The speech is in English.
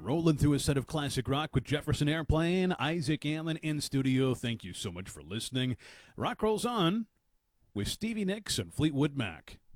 rolling through a set of classic rock with Jefferson Airplane, Isaac Allen in studio. Thank you so much for listening. Rock rolls on with Stevie Nicks and Fleetwood Mac.